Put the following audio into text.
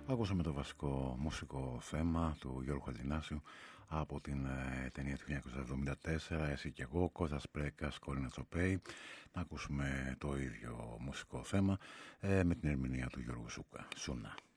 Ακούσαμε το βασικό μουσικό θέμα του Γιώργου Χατζηνάσιου από την ταινία του 1974, Εσύ και εγώ, Κώστας Πρέκας, Κορίνα Τσοπέη. Να ακούσουμε το ίδιο μουσικό θέμα με την ερμηνεία του Γιώργου Σούνα.